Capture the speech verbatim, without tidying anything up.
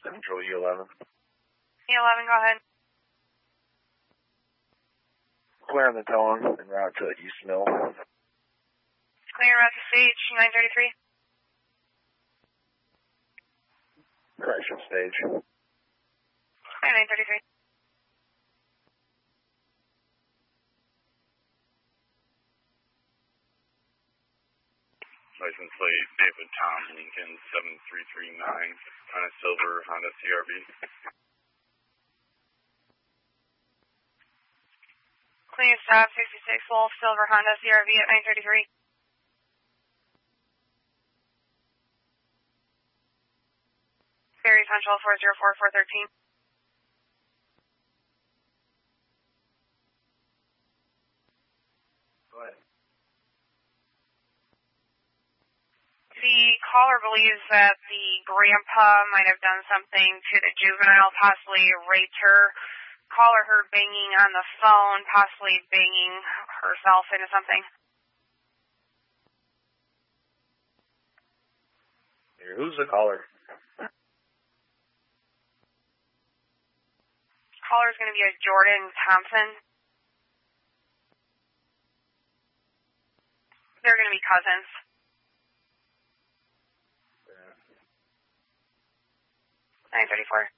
Central E eleven. E eleven, go ahead. Clear on the tone en route to East Mill. Clear en route to stage nine thirty-three. Correction stage. Clear nine thirty-three. License plate David Tom Lincoln seven three three nine on a silver Honda C R V. Clear stop sixty-six Wolf silver Honda C R V at nine thirty-three. Ferry Central four zero four four thirteen. Go ahead. The caller believes that the grandpa might have done something to the juvenile, possibly raped her. Caller heard banging on the phone, possibly banging herself into something. Here, who's the caller? Caller is going to be a Jordan Thompson. They're going to be cousins. nine thirty-four.